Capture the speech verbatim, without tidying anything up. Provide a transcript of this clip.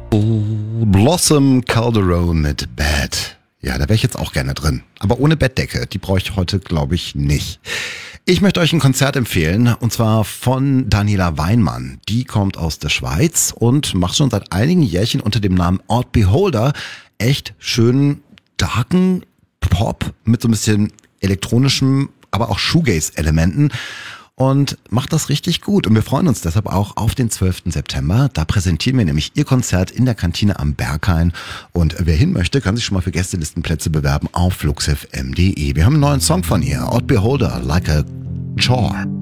Blossom Calderone mit Bad. Ja, da wäre ich jetzt auch gerne drin. Aber ohne Bettdecke. Die brauche ich heute, glaube ich, nicht. Ich möchte euch ein Konzert empfehlen, und zwar von Daniela Weinmann. Die kommt aus der Schweiz und macht schon seit einigen Jährchen unter dem Namen Odd Beholder echt schönen, darken Pop mit so ein bisschen elektronischem, aber auch Shoegaze-Elementen. Und macht das richtig gut. Und wir freuen uns deshalb auch auf den zwölften September. Da präsentieren wir nämlich ihr Konzert in der Kantine am Berghain. Und wer hin möchte, kann sich schon mal für Gästelistenplätze bewerben auf fluxfm punkt de. Wir haben einen neuen Song von ihr. Odd Beholder, Like a Chore.